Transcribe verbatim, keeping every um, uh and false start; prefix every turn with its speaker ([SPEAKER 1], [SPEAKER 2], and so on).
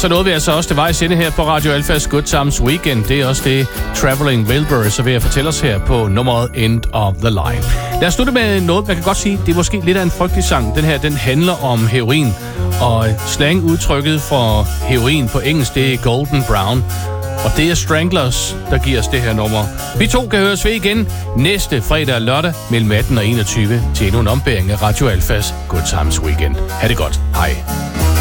[SPEAKER 1] så nåede vi altså også til vejs ende her på Radio Alphas Good Times Weekend. Det er også det, Traveling Wilbur så vil jeg fortælle os her på nummeret End of the Line. Lad os slutte med noget, man kan godt sige, det er måske lidt af en frygtelig sang. Den her, den handler om heroin, og slangudtrykket for heroin på engelsk, det er golden brown. Og det er Stranglers, der giver os det her nummer. Vi to kan høres ved igen næste fredag og lørdag mellem atten og enogtyve til endnu en ombæring af Radio Alphas Good Times Weekend. Ha' det godt. Hej.